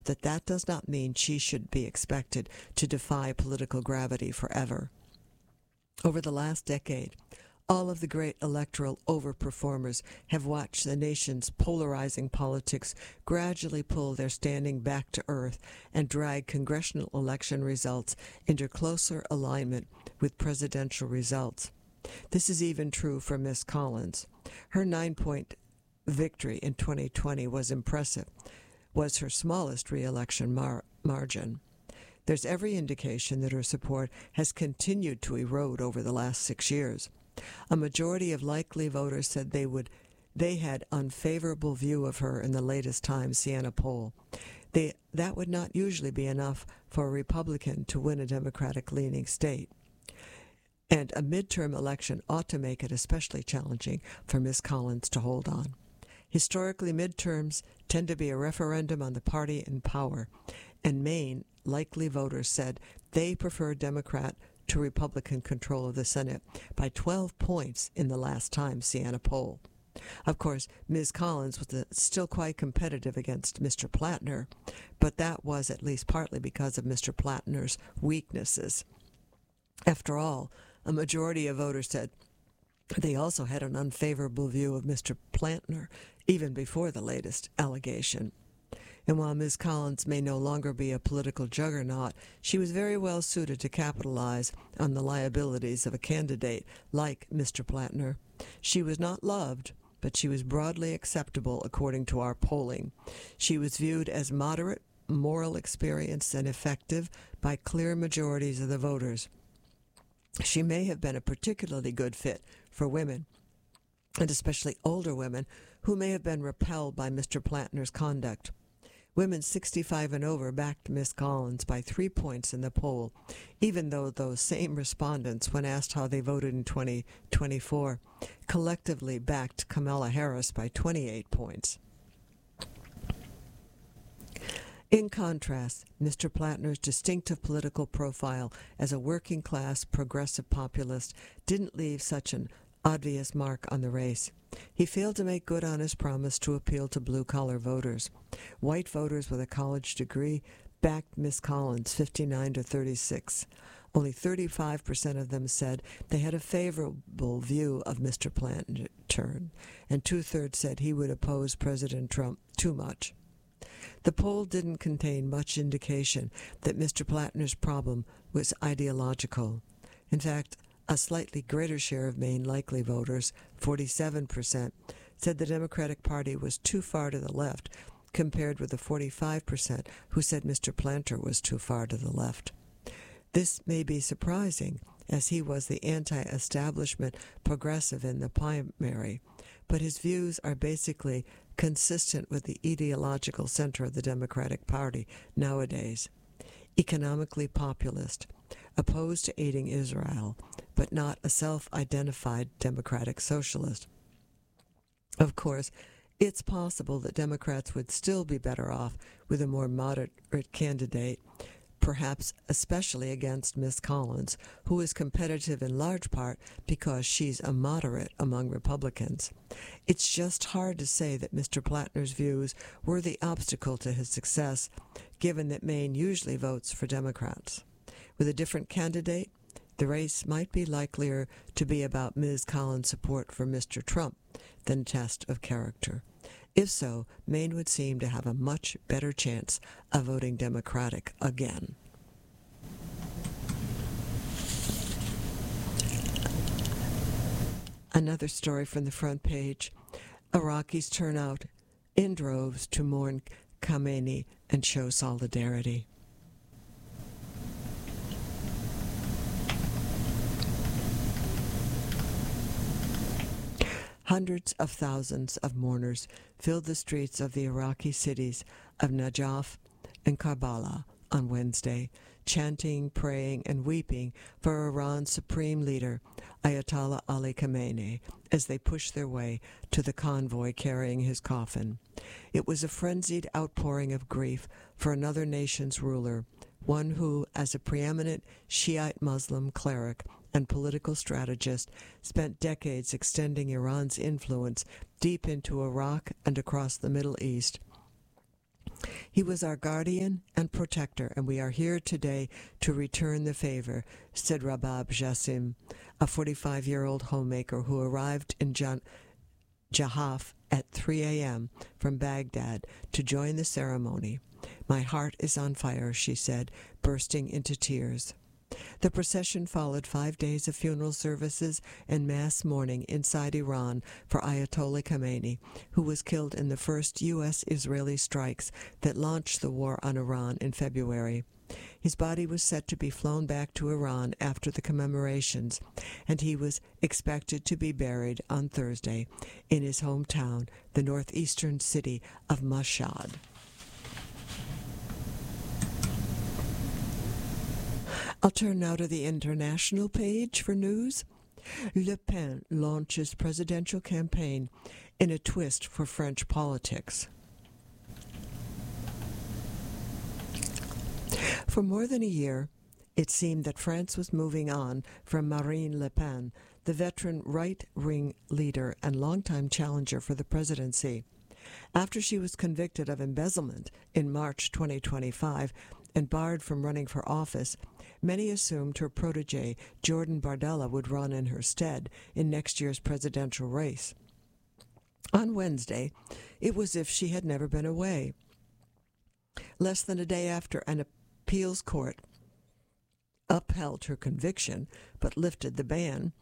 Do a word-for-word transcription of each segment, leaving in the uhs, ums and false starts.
that that does not mean she should be expected to defy political gravity forever. Over the last decade, all of the great electoral overperformers have watched the nation's polarizing politics gradually pull their standing back to earth and drag congressional election results into closer alignment with presidential results. This is even true for Miss Collins. Her nine-point victory in twenty twenty was impressive, was her smallest re-election mar- margin. There's every indication that her support has continued to erode over the last six years. A majority of likely voters said they would they had unfavorable view of her in the latest Times Siena poll. They, that would not usually be enough for a Republican to win a Democratic-leaning state. And a midterm election ought to make it especially challenging for Miss Collins to hold on. Historically, midterms tend to be a referendum on the party in power, and Maine likely voters said they prefer Democrat to Republican control of the Senate by twelve points in the last Times Siena poll. Of course, Miz Collins was still quite competitive against Mister Plattner, but that was at least partly because of Mister Plattner's weaknesses. After all, a majority of voters said they also had an unfavorable view of Mister Plattner even before the latest allegation. And while Miz Collins may no longer be a political juggernaut, she was very well suited to capitalize on the liabilities of a candidate like Mister Plattner. She was not loved, but she was broadly acceptable according to our polling. She was viewed as moderate, moral experienced, and effective by clear majorities of the voters. She may have been a particularly good fit for women, and especially older women, who may have been repelled by Mister Plattner's conduct. Women sixty-five and over backed Miss Collins by three points in the poll, even though those same respondents, when asked how they voted in twenty twenty-four, collectively backed Kamala Harris by twenty-eight points. In contrast, Mister Plattner's distinctive political profile as a working-class progressive populist didn't leave such an obvious mark on the race. He failed to make good on his promise to appeal to blue-collar voters. White voters with a college degree backed Miss Collins fifty-nine to thirty-six. Only thirty-five percent of them said they had a favorable view of Mister Plattner, and two-thirds said he would oppose President Trump too much. The poll didn't contain much indication that Mister Plattner's problem was ideological. In fact, a slightly greater share of Maine likely voters, forty-seven percent, said the Democratic Party was too far to the left, compared with the forty-five percent who said Mister Plattner was too far to the left. This may be surprising, as he was the anti-establishment progressive in the primary, but his views are basically consistent with the ideological center of the Democratic Party nowadays. Economically populist, opposed to aiding Israel, but not a self-identified democratic socialist. Of course, it's possible that Democrats would still be better off with a more moderate candidate, perhaps especially against Miss Collins, who is competitive in large part because she's a moderate among Republicans. It's just hard to say that Mister Plattner's views were the obstacle to his success, given that Maine usually votes for Democrats. With a different candidate, the race might be likelier to be about Miz Collins' support for Mister Trump than a test of character. If so, Maine would seem to have a much better chance of voting Democratic again. Another story from the front page. Iraqis turn out in droves to mourn Khamenei and show solidarity. Hundreds of thousands of mourners filled the streets of the Iraqi cities of Najaf and Karbala on Wednesday, chanting, praying, and weeping for Iran's supreme leader, Ayatollah Ali Khamenei, as they pushed their way to the convoy carrying his coffin. It was a frenzied outpouring of grief for another nation's ruler, one who, as a preeminent Shiite Muslim cleric and political strategist, spent decades extending Iran's influence deep into Iraq and across the Middle East. He was our guardian and protector, and we are here today to return the favor, said Rabab Jassim, a forty-five-year-old homemaker who arrived in Jahaf at three a.m. from Baghdad to join the ceremony. My heart is on fire, she said, bursting into tears. The procession followed five days of funeral services and mass mourning inside Iran for Ayatollah Khamenei, who was killed in the first U S Israeli strikes that launched the war on Iran in February. His body was set to be flown back to Iran after the commemorations, and he was expected to be buried on Thursday in his hometown, the northeastern city of Mashhad. I'll turn now to the international page for news. Le Pen launches presidential campaign in a twist for French politics. For more than a year, it seemed that France was moving on from Marine Le Pen, the veteran right-wing leader and longtime challenger for the presidency. After she was convicted of embezzlement in March twenty twenty-five and barred from running for office, many assumed her protege, Jordan Bardella, would run in her stead in next year's presidential race. On Wednesday, it was as if she had never been away. Less than a day after an appeals court upheld her conviction but lifted the ban,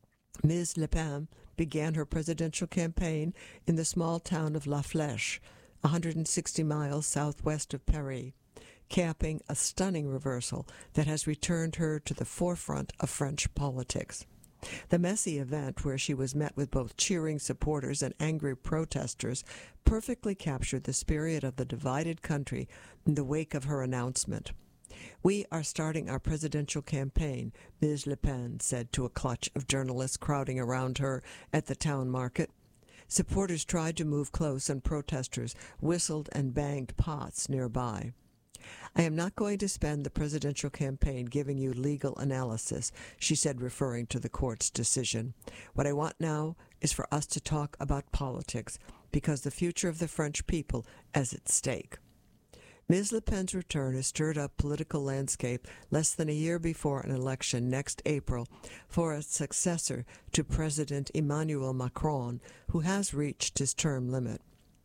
Miz Le Pen began her presidential campaign in the small town of La Flèche, one hundred sixty miles southwest of Paris, capping a stunning reversal that has returned her to the forefront of French politics. The messy event, where she was met with both cheering supporters and angry protesters, perfectly captured the spirit of the divided country in the wake of her announcement. "We are starting our presidential campaign," Miz Le Pen said to a clutch of journalists crowding around her at the town market. Supporters tried to move close, and protesters whistled and banged pots nearby. "I am not going to spend the presidential campaign giving you legal analysis," she said, referring to the court's decision. "What I want now is for us to talk about politics, because the future of the French people is at stake." Miz Le Pen's return has stirred up political landscape less than a year before an election next April for a successor to President Emmanuel Macron, who has reached his term limit.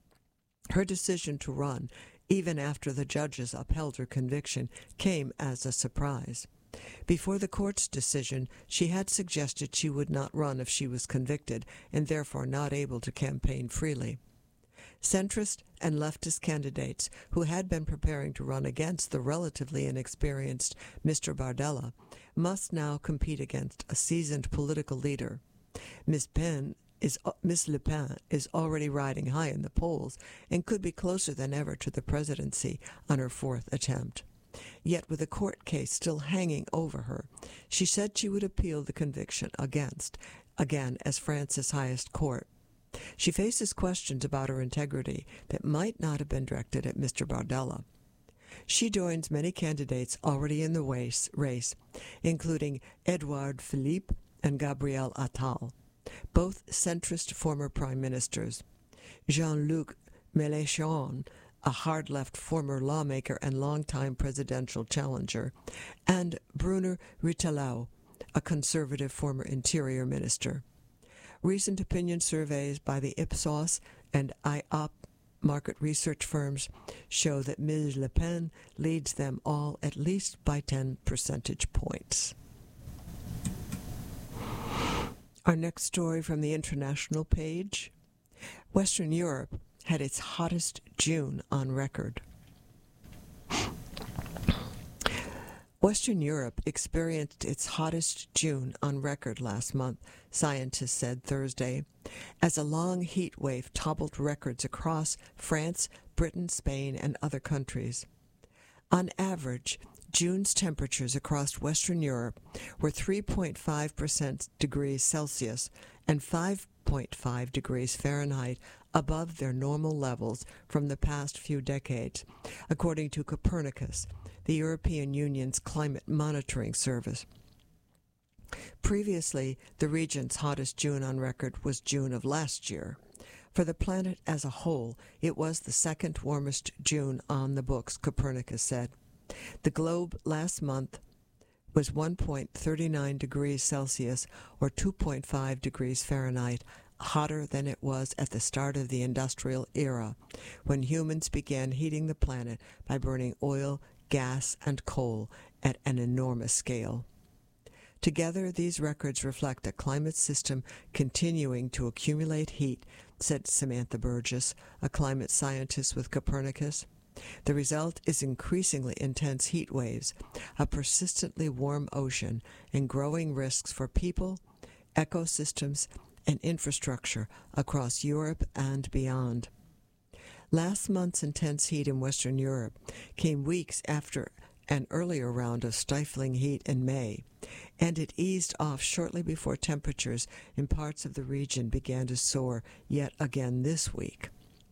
Her decision to run, even after the judges upheld her conviction, came as a surprise. Before the court's decision, she had suggested she would not run if she was convicted, and therefore not able to campaign freely. Centrist and leftist candidates who had been preparing to run against the relatively inexperienced Mister Bardella must now compete against a seasoned political leader. Miz Pen is Miz Le Pen is already riding high in the polls and could be closer than ever to the presidency on her fourth attempt. Yet, with a court case still hanging over her, she said she would appeal the conviction against, again as France's highest court. She faces questions about her integrity that might not have been directed at Mister Bardella. She joins many candidates already in the race, race including Edouard Philippe and Gabriel Attal, both centrist former prime ministers. Jean-Luc Mélenchon, a hard-left former lawmaker and longtime presidential challenger, and Bruno Retailleau, a conservative former interior minister. Recent opinion surveys by the Ipsos and I O P market research firms show that Miz Le Pen leads them all at least by ten percentage points. Our next story from the international page. Western Europe had its hottest June on record. Western Europe experienced its hottest June on record last month, scientists said Thursday, as a long heat wave toppled records across France, Britain, Spain, and other countries. On average, June's temperatures across Western Europe were three point five percent degrees Celsius and five point five degrees Fahrenheit above their normal levels from the past few decades, according to Copernicus, the European Union's climate monitoring service. Previously, the region's hottest June on record was June of last year. For the planet as a whole, it was the second warmest June on the books, Copernicus said. The globe last month was one point three nine degrees Celsius, or two point five degrees Fahrenheit, hotter than it was at the start of the industrial era, when humans began heating the planet by burning oil, gas, and coal at an enormous scale. Together, these records reflect a climate system continuing to accumulate heat, said Samantha Burgess, a climate scientist with Copernicus. The result is increasingly intense heat waves, a persistently warm ocean, and growing risks for people, ecosystems, and infrastructure across Europe and beyond. Last month's intense heat in Western Europe came weeks after an earlier round of stifling heat in May, and it eased off shortly before temperatures in parts of the region began to soar yet again this week.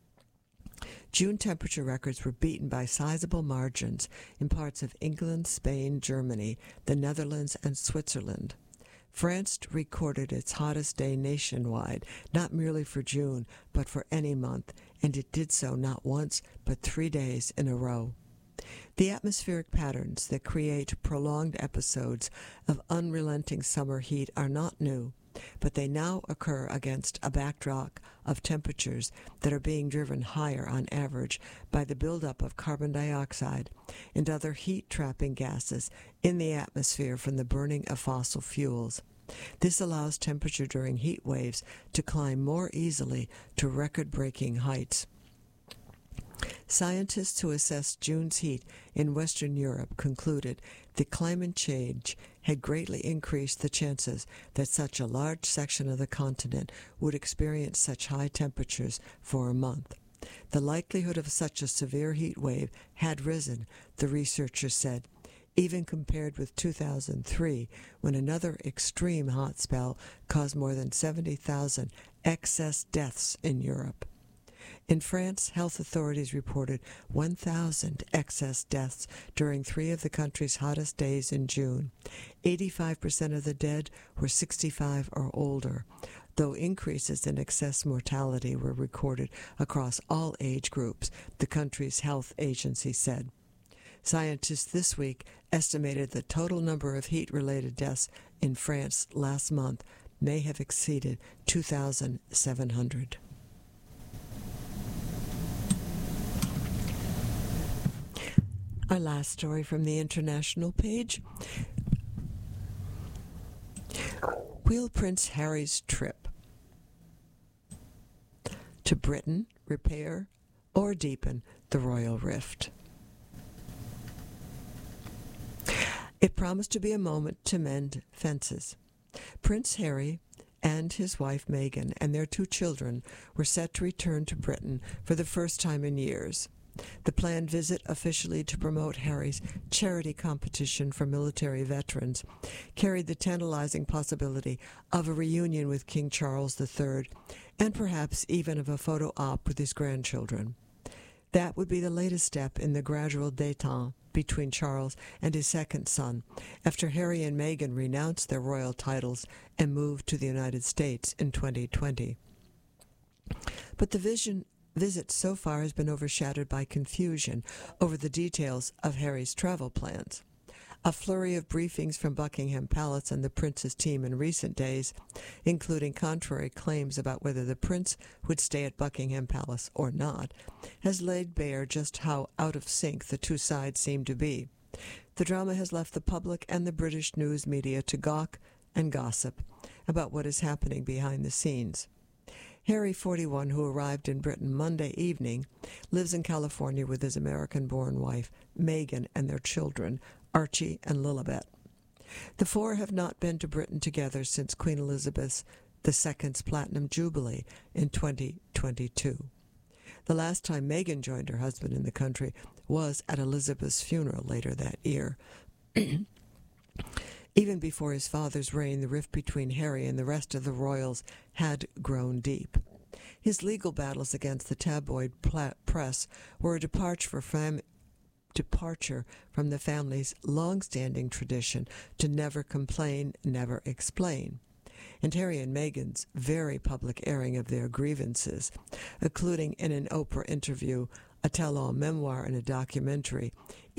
June temperature records were beaten by sizable margins in parts of England, Spain, Germany, the Netherlands, and Switzerland. France recorded its hottest day nationwide, not merely for June, but for any month, and it did so not once, but three days in a row. The atmospheric patterns that create prolonged episodes of unrelenting summer heat are not new, but they now occur against a backdrop of temperatures that are being driven higher on average by the buildup of carbon dioxide and other heat-trapping gases in the atmosphere from the burning of fossil fuels. This allows temperature during heat waves to climb more easily to record-breaking heights. Scientists who assessed June's heat in Western Europe concluded that climate change had greatly increased the chances that such a large section of the continent would experience such high temperatures for a month. The likelihood of such a severe heat wave had risen, the researchers said, even compared with two thousand three, when another extreme hot spell caused more than seventy thousand excess deaths in Europe. In France, health authorities reported one thousand excess deaths during three of the country's hottest days in June. eighty-five percent of the dead were sixty-five or older, though increases in excess mortality were recorded across all age groups, the country's health agency said. Scientists this week estimated the total number of heat-related deaths in France last month may have exceeded two thousand seven hundred. Our last story from the international page. Will Prince Harry's trip to Britain repair or deepen the royal rift? It promised to be a moment to mend fences. Prince Harry and his wife Meghan and their two children were set to return to Britain for the first time in years. The planned visit, officially to promote Harry's charity competition for military veterans, carried the tantalizing possibility of a reunion with King Charles the Third, and perhaps even of a photo op with his grandchildren. That would be the latest step in the gradual détente between Charles and his second son, after Harry and Meghan renounced their royal titles and moved to the United States in twenty twenty. But the vision visit so far has been overshadowed by confusion over the details of Harry's travel plans. A flurry of briefings from Buckingham Palace and the prince's team in recent days, including contrary claims about whether the prince would stay at Buckingham Palace or not, has laid bare just how out of sync the two sides seem to be. The drama has left the public and the British news media to gawk and gossip about what is happening behind the scenes. Harry, forty-one, who arrived in Britain Monday evening, lives in California with his American-born wife, Meghan, and their children, Archie and Lilibet. The four have not been to Britain together since Queen Elizabeth the Second's Platinum Jubilee in twenty twenty-two. The last time Meghan joined her husband in the country was at Elizabeth's funeral later that year. Even before his father's reign, the rift between Harry and the rest of the royals had grown deep. His legal battles against the tabloid pla- press were a departure, for fam- departure from the family's long-standing tradition to never complain, never explain. and Harry and Meghan's very public airing of their grievances, including in an Oprah interview, a tell-all memoir, and a documentary,